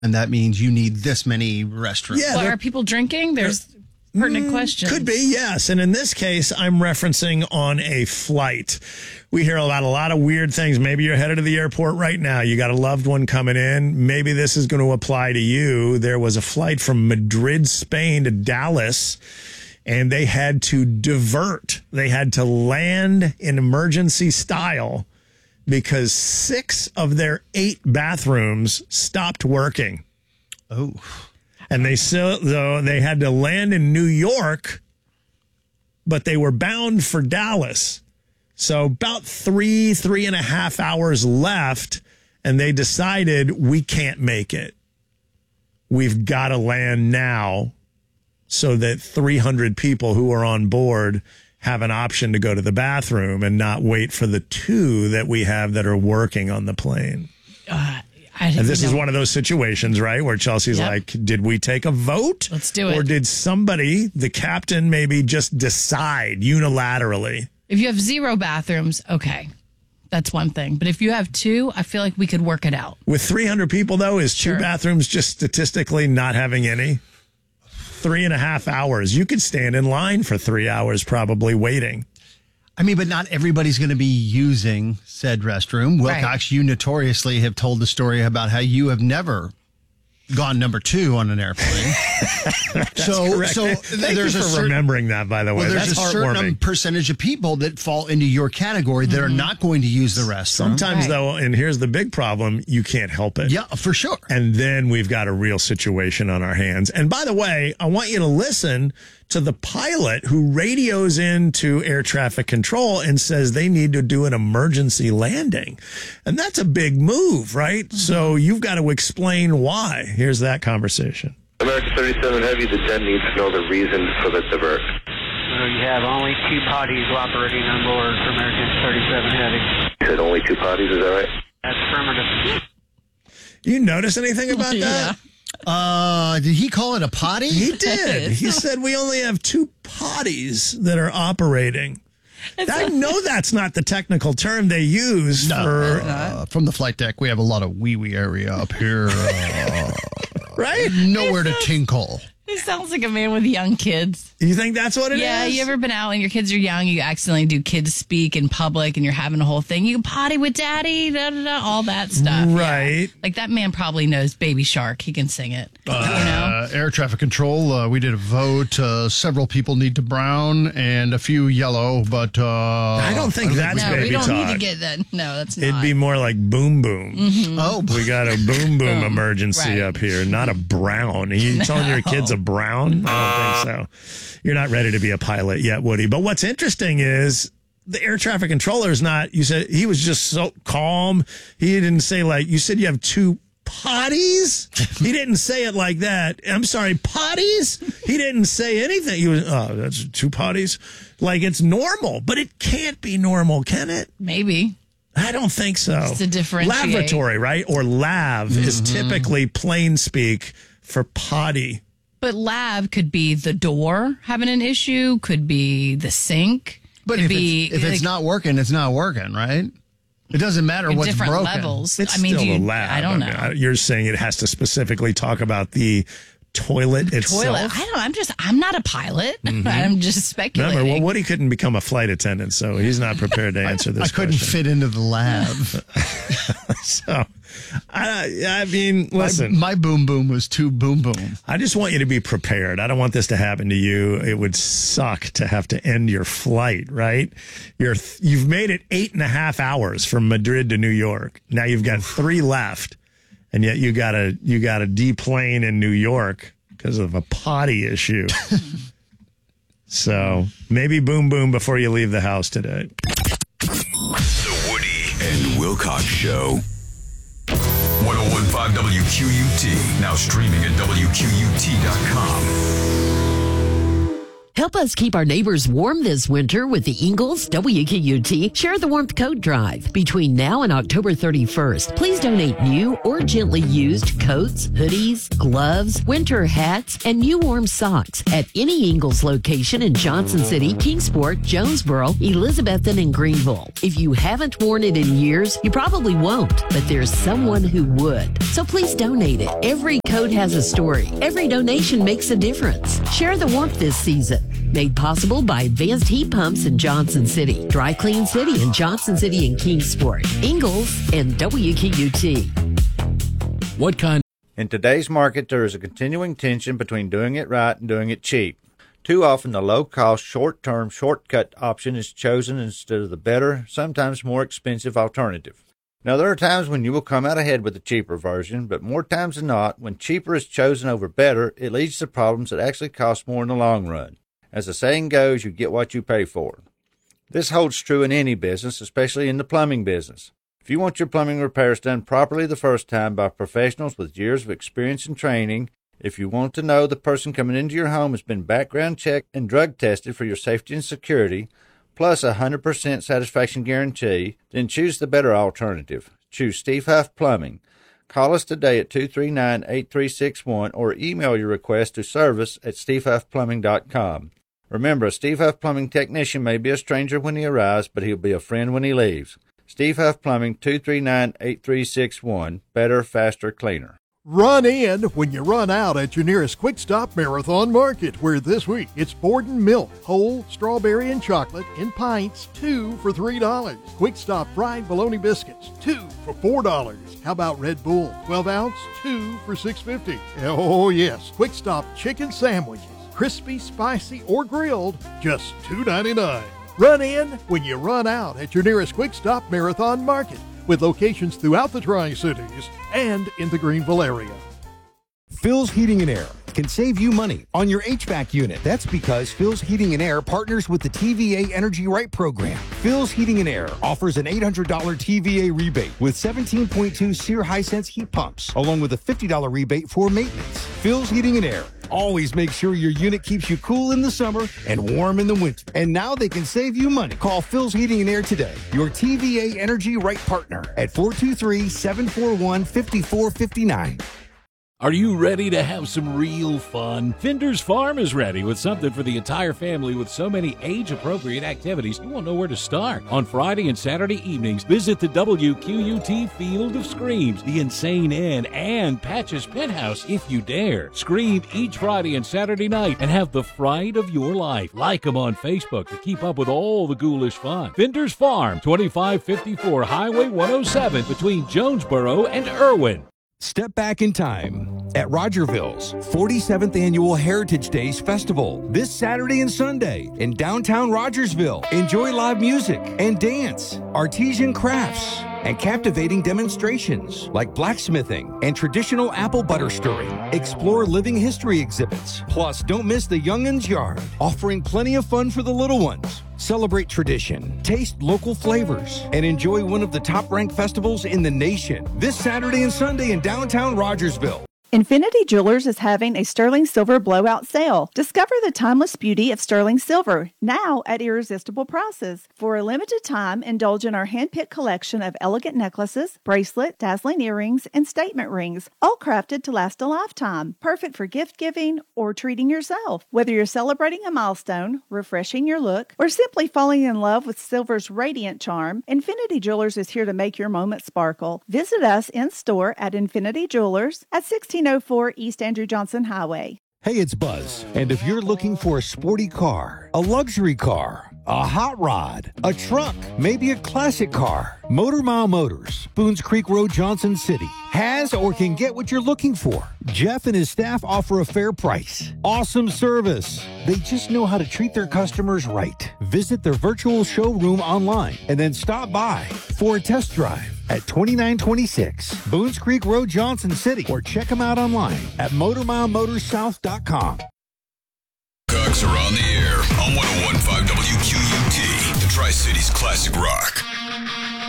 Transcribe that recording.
and that means you need this many restrooms. Yeah, Well, are people drinking? There's pertinent questions. Could be, yes. And in this case, I'm referencing on a flight. We hear about a lot of weird things. Maybe you're headed to the airport right now. You got a loved one coming in. Maybe this is going to apply to you. There was a flight from Madrid, Spain to Dallas, and they had to divert. They had to land in emergency style because 6 of their 8 bathrooms stopped working. Oh. And they had to land in New York, but they were bound for Dallas. So about 3.5 hours left, and they decided we can't make it. We've got to land now so that 300 people who are on board have an option to go to the bathroom and not wait for the 2 that we have that are working on the plane. And this is one of those situations, right, where Chelsea's like, did we take a vote? Let's do it. Or did somebody, the captain, maybe just decide unilaterally? If you have 0 bathrooms, okay, that's one thing. But if you have 2, I feel like we could work it out. With 300 people, though, is 2 bathrooms just statistically not having any? 3.5 hours. You could stand in line for 3 hours probably waiting. I mean, but not everybody's going to be using said restroom. Wilcox, you notoriously have told the story about how you have never gone number 2 on an airplane. Correct. So Thank there's you for remembering that, by the way. Well, there's That's a certain heartwarming. percentage of people that fall into your category that are not going to use the restroom. Sometimes, though, and here's the big problem, you can't help it. Yeah, for sure. And then we've got a real situation on our hands. And by the way, I want you to listen to the pilot who radios into air traffic control and says they need to do an emergency landing. And that's a big move, right? Mm-hmm. So you've got to explain why. Here's that conversation. American 37 Heavy, the den needs to know the reason for the divert. You have only 2 potties operating on board for American 37 Heavy. You said only 2 potties, is that right? That's affirmative. You notice anything about that? Did he call it a potty? He did. He said we only have 2 potties that are operating. I know that's not the technical term they use from the flight deck. We have a lot of wee area up here. Right? Nowhere to tinkle. He sounds like a man with young kids. You think that's what it is? Yeah, you ever been out and your kids are young, you accidentally do kids speak in public and you're having a whole thing. You can potty with daddy, da, da, da, all that stuff. Right. Yeah. Like that man probably knows Baby Shark. He can sing it. You know? Air traffic control, we did a vote. Several people need to brown and a few yellow, but I don't think that's no, Baby we don't talk. need to get that. No, that's not. It'd be more like boom boom. Mm-hmm. Oh, we got a boom boom emergency Right. up here, not a brown. Are you telling your kids a brown? I don't think so. You're not ready to be a pilot yet, Woody. But what's interesting is the air traffic controller is not, you said he was just so calm. He didn't say like, you said you have 2 potties? He didn't say it like that. I'm sorry, potties? He didn't say anything. He was, oh, that's 2 potties? Like it's normal, but it can't be normal, can it? Maybe. I don't think so. Just to differentiate. Laboratory, right? Or lav is typically plain speak for potty. But lab could be the door having an issue, could be the sink. but could if it's not working, it's not working, right? It doesn't matter what's different broken. levels. It's I mean, still do you, a lab. I don't know. You're saying it has to specifically talk about the toilet itself. Toilet. I'm not a pilot. I'm just speculating. Remember, well, Woody couldn't become a flight attendant, so he's not prepared to answer this I couldn't question. fit into the lab. So, I mean, listen. My boom boom was 2 boom boom. I just want you to be prepared. I don't want this to happen to you. It would suck to have to end your flight, right? You've made it 8.5 hours from Madrid to New York. Now you've got 3 left, and yet you got to deplane in New York because of a potty issue. So maybe boom boom before you leave the house today. The Woody and Wilcox Show. 101.5 WQUT. Now streaming at WQUT.com. Help us keep our neighbors warm this winter with the Ingles WQUT Share the Warmth Coat Drive. Between now and October 31st, please donate new or gently used coats, hoodies, gloves, winter hats, and new warm socks at any Ingles location in Johnson City, Kingsport, Jonesboro, Elizabethton, and Greenville. If you haven't worn it in years, you probably won't, but there's someone who would. So please donate it. Every coat has a story. Every donation makes a difference. Share the warmth this season. Made possible by Advanced Heat Pumps in Johnson City, Dry Clean City in Johnson City and Kingsport, Ingles, and WQUT. What kind? In today's market, there is a continuing tension between doing it right and doing it cheap. Too often, the low-cost, short-term, shortcut option is chosen instead of the better, sometimes more expensive alternative. Now, there are times when you will come out ahead with the cheaper version, but more times than not, when cheaper is chosen over better, it leads to problems that actually cost more in the long run. As the saying goes, you get what you pay for. This holds true in any business, especially in the plumbing business. If you want your plumbing repairs done properly the first time by professionals with years of experience and training, if you want to know the person coming into your home has been background checked and drug tested for your safety and security, plus a 100% satisfaction guarantee, then choose the better alternative. Choose Steve Huff Plumbing. Call us today at 239-8361 or email your request to service@stevehuffplumbing.com. Remember, a Steve Huff Plumbing technician may be a stranger when he arrives, but he'll be a friend when he leaves. Steve Huff Plumbing, 239-8361. Better, faster, cleaner. Run in when you run out at your nearest Quick Stop Marathon Market, where this week it's Borden milk, whole, strawberry, and chocolate in pints, 2 for $3. Quick Stop fried bologna biscuits, 2 for $4. How about Red Bull, 12 ounce, 2 for $6.50. Oh yes, Quick Stop chicken sandwiches, crispy, spicy, or grilled, just $2.99. Run in when you run out at your nearest Quick Stop Marathon Market, with locations throughout the Tri-Cities and in the Greenville area. Phil's Heating and Air can save you money on your HVAC unit. That's because Phil's Heating and Air partners with the TVA Energy Right program. Phil's Heating and Air offers an $800 TVA rebate with 17.2 SEER Hisense heat pumps, along with a $50 rebate for maintenance. Phil's Heating and Air always makes sure your unit keeps you cool in the summer and warm in the winter. And now they can save you money. Call Phil's Heating and Air today, your TVA Energy Right partner, at 423-741-5459. Are you ready to have some real fun? Finder's Farm is ready with something for the entire family with so many age-appropriate activities you won't know where to start. On Friday and Saturday evenings, visit the WQUT Field of Screams, the Insane Inn, and Patch's Penthouse if you dare. Scream each Friday and Saturday night and have the fright of your life. Like them on Facebook to keep up with all the ghoulish fun. Finder's Farm, 2554 Highway 107 between Jonesboro and Irwin. Step back in time at Rogerville's 47th Annual Heritage Days Festival this Saturday and Sunday in downtown Rogersville. Enjoy live music and dance, artisan crafts, and captivating demonstrations like blacksmithing and traditional apple butter stirring. Explore living history exhibits. Plus, don't miss the Young'uns Yard, offering plenty of fun for the little ones. Celebrate tradition, taste local flavors, and enjoy one of the top-ranked festivals in the nation this Saturday and Sunday in downtown Rogersville. Infinity Jewelers is having a sterling silver blowout sale. Discover the timeless beauty of sterling silver, now at irresistible prices. For a limited time, indulge in our hand-picked collection of elegant necklaces, bracelet, dazzling earrings, and statement rings, all crafted to last a lifetime. Perfect for gift-giving or treating yourself. Whether you're celebrating a milestone, refreshing your look, or simply falling in love with silver's radiant charm, Infinity Jewelers is here to make your moment sparkle. Visit us in-store at Infinity Jewelers at 1604 East Andrew Johnson Highway. Hey, it's Buzz. And if you're looking for a sporty car, a luxury car, a hot rod, a truck, maybe a classic car, Motor Mile Motors, Boones Creek Road, Johnson City, has or can get what you're looking for. Jeff and his staff offer a fair price. Awesome service. They just know how to treat their customers right. Visit their virtual showroom online and then stop by for a test drive at 2926 Boones Creek Road, Johnson City, or check them out online at MotorMileMotorsSouth.com. Cooks are on the air on 101.5 WQUT, the Tri-Cities Classic Rock.